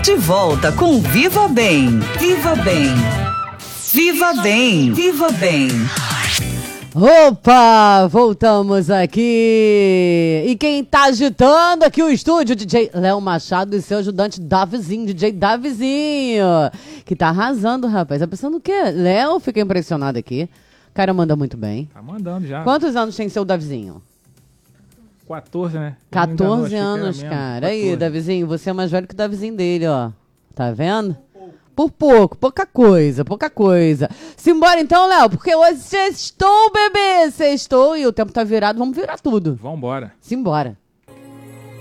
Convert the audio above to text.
De volta com Viva Bem. Viva Bem. Viva Bem. Viva Bem. Opa, voltamos aqui. E quem tá agitando aqui o estúdio, DJ Léo Machado e seu ajudante Davizinho, DJ Davizinho, que tá arrasando, rapaz. Tá pensando o quê? Léo, fica impressionado aqui. O cara manda muito bem. Tá mandando já. Quantos anos tem seu Davizinho? 14, né? 14 anos, cara. 14. Aí, Davizinho, você é mais velho que o Davizinho dele, ó. Tá vendo? Por pouco, pouca coisa. Simbora então, Léo, porque hoje sextou, bebê. Sextou e o tempo tá virado, vamos virar tudo. Vambora. Simbora.